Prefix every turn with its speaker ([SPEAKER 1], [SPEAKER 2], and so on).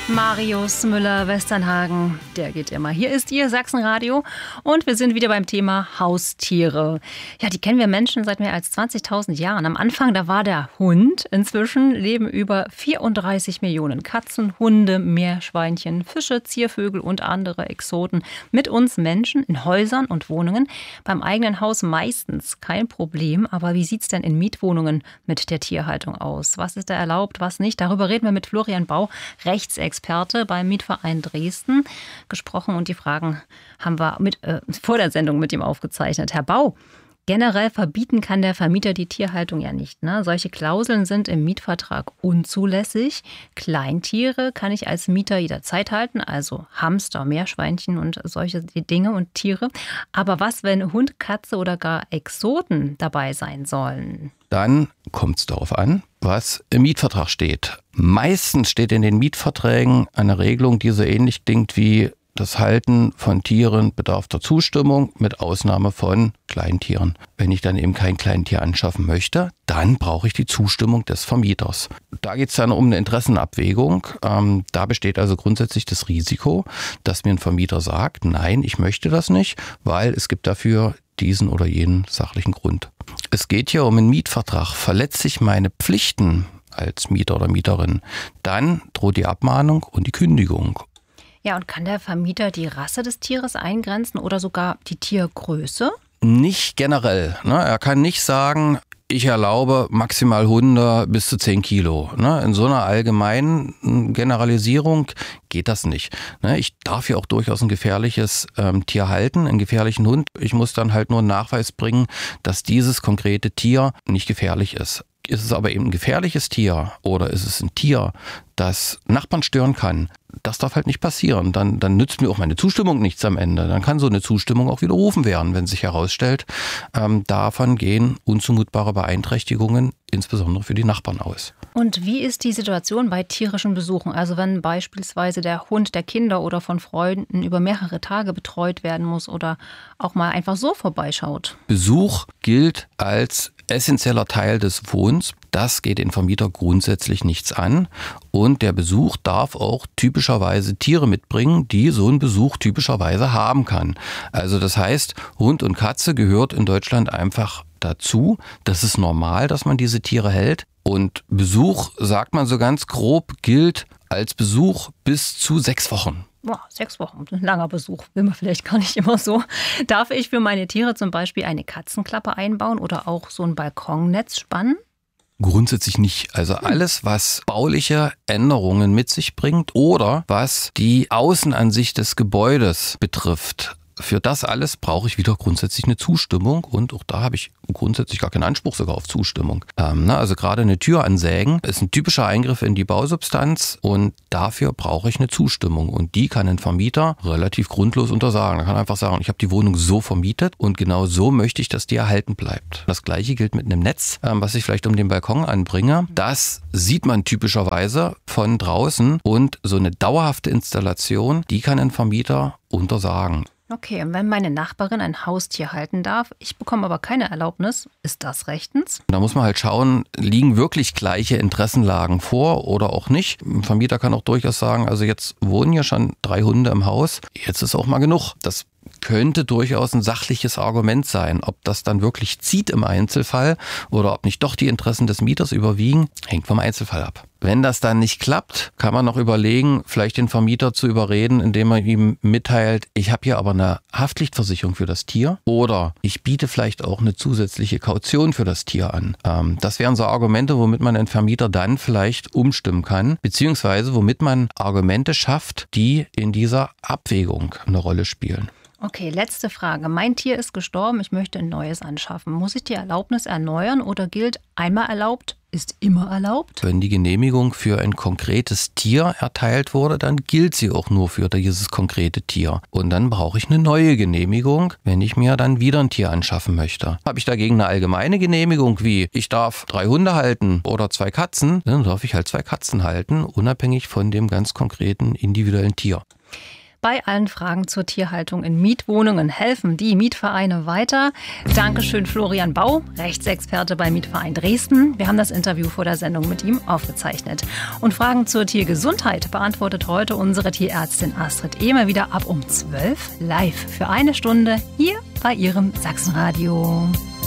[SPEAKER 1] Marius Müller-Westernhagen, der geht immer. Hier ist Ihr Sachsenradio und wir sind wieder beim Thema Haustiere. Ja, die kennen wir Menschen seit mehr als 20.000 Jahren. Am Anfang, da war der Hund. Inzwischen leben über 34 Millionen Katzen, Hunde, Meerschweinchen, Fische, Ziervögel und andere Exoten mit uns Menschen in Häusern und Wohnungen. Beim eigenen Haus meistens kein Problem. Aber wie sieht es denn in Mietwohnungen mit der Tierhaltung aus? Was ist da erlaubt, was nicht? Darüber reden wir mit Florian Bau, Rechtsexperte beim Mietverein Dresden, gesprochen und die Fragen haben wir vor der Sendung mit ihm aufgezeichnet. Herr Bau, generell verbieten kann der Vermieter die Tierhaltung ja nicht, ne? Solche Klauseln sind im Mietvertrag unzulässig. Kleintiere kann ich als Mieter jederzeit halten, also Hamster, Meerschweinchen und solche Dinge und Tiere. Aber was, wenn Hund, Katze oder gar Exoten dabei sein sollen?
[SPEAKER 2] Dann kommt es darauf an, was im Mietvertrag steht. Meistens steht in den Mietverträgen eine Regelung, die so ähnlich klingt wie: Das Halten von Tieren bedarf der Zustimmung mit Ausnahme von Kleintieren. Wenn ich dann eben kein Kleintier anschaffen möchte, dann brauche ich die Zustimmung des Vermieters. Da geht es dann um eine Interessenabwägung. Da besteht also grundsätzlich das Risiko, dass mir ein Vermieter sagt, nein, ich möchte das nicht, weil es gibt dafür diesen oder jenen sachlichen Grund. Es geht hier um einen Mietvertrag. Verletze ich meine Pflichten als Mieter oder Mieterin, dann droht die Abmahnung und die Kündigung.
[SPEAKER 1] Ja, und kann der Vermieter die Rasse des Tieres eingrenzen oder sogar die Tiergröße?
[SPEAKER 2] Nicht generell. Er kann nicht sagen, ich erlaube maximal Hunde bis zu 10 Kilo. In so einer allgemeinen Generalisierung geht das nicht. Ich darf ja auch durchaus ein gefährliches Tier halten, einen gefährlichen Hund. Ich muss dann halt nur einen Nachweis bringen, dass dieses konkrete Tier nicht gefährlich ist. Ist es aber eben ein gefährliches Tier oder ist es ein Tier, das Nachbarn stören kann, das darf halt nicht passieren. Dann nützt mir auch meine Zustimmung nichts am Ende. Dann kann so eine Zustimmung auch widerrufen werden, wenn sich herausstellt, davon gehen unzumutbare Beeinträchtigungen insbesondere für die Nachbarn aus.
[SPEAKER 1] Und wie ist die Situation bei tierischen Besuchen? Also wenn beispielsweise der Hund der Kinder oder von Freunden über mehrere Tage betreut werden muss oder auch mal einfach so vorbeischaut?
[SPEAKER 2] Besuch gilt als essentieller Teil des Wohns. Das geht den Vermieter grundsätzlich nichts an. Und der Besuch darf auch typischerweise Tiere mitbringen, die so einen Besuch typischerweise haben kann. Also das heißt, Hund und Katze gehört in Deutschland einfach dazu. Das ist normal, dass man diese Tiere hält. Und Besuch, sagt man so ganz grob, gilt als Besuch bis zu 6 Wochen.
[SPEAKER 1] Boah, 6 Wochen, ein langer Besuch, will man vielleicht gar nicht immer so. Darf ich für meine Tiere zum Beispiel eine Katzenklappe einbauen oder auch so ein Balkonnetz spannen?
[SPEAKER 2] Grundsätzlich nicht. Also alles, was bauliche Änderungen mit sich bringt oder was die Außenansicht des Gebäudes betrifft. Für das alles brauche ich wieder grundsätzlich eine Zustimmung und auch da habe ich grundsätzlich gar keinen Anspruch sogar auf Zustimmung. Also gerade eine Tür ansägen ist ein typischer Eingriff in die Bausubstanz und dafür brauche ich eine Zustimmung und die kann ein Vermieter relativ grundlos untersagen. Er kann einfach sagen, ich habe die Wohnung so vermietet und genau so möchte ich, dass die erhalten bleibt. Das Gleiche gilt mit einem Netz, was ich vielleicht um den Balkon anbringe. Das sieht man typischerweise von draußen und so eine dauerhafte Installation, die kann ein Vermieter untersagen.
[SPEAKER 1] Okay, und wenn meine Nachbarin ein Haustier halten darf, ich bekomme aber keine Erlaubnis, ist das rechtens?
[SPEAKER 2] Da muss man halt schauen, liegen wirklich gleiche Interessenlagen vor oder auch nicht. Ein Vermieter kann auch durchaus sagen, also jetzt wohnen ja schon 3 Hunde im Haus, jetzt ist auch mal genug. Das könnte durchaus ein sachliches Argument sein. Ob das dann wirklich zieht im Einzelfall oder ob nicht doch die Interessen des Mieters überwiegen, hängt vom Einzelfall ab. Wenn das dann nicht klappt, kann man noch überlegen, vielleicht den Vermieter zu überreden, indem man ihm mitteilt, ich habe hier aber eine Haftpflichtversicherung für das Tier oder ich biete vielleicht auch eine zusätzliche Kaution für das Tier an. Das wären so Argumente, womit man einen Vermieter dann vielleicht umstimmen kann, beziehungsweise womit man Argumente schafft, die in dieser Abwägung eine Rolle spielen.
[SPEAKER 1] Okay, letzte Frage. Mein Tier ist gestorben, ich möchte ein neues anschaffen. Muss ich die Erlaubnis erneuern oder gilt einmal erlaubt, ist immer erlaubt?
[SPEAKER 2] Wenn die Genehmigung für ein konkretes Tier erteilt wurde, dann gilt sie auch nur für dieses konkrete Tier. Und dann brauche ich eine neue Genehmigung, wenn ich mir dann wieder ein Tier anschaffen möchte. Habe ich dagegen eine allgemeine Genehmigung wie, ich darf 3 Hunde halten oder 2 Katzen, dann darf ich halt 2 Katzen halten, unabhängig von dem ganz konkreten individuellen Tier.
[SPEAKER 1] Bei allen Fragen zur Tierhaltung in Mietwohnungen helfen die Mietvereine weiter. Dankeschön Florian Bau, Rechtsexperte beim Mietverein Dresden. Wir haben das Interview vor der Sendung mit ihm aufgezeichnet. Und Fragen zur Tiergesundheit beantwortet heute unsere Tierärztin Astrid Ehmer wieder ab um 12 live für eine Stunde hier bei Ihrem Sachsenradio.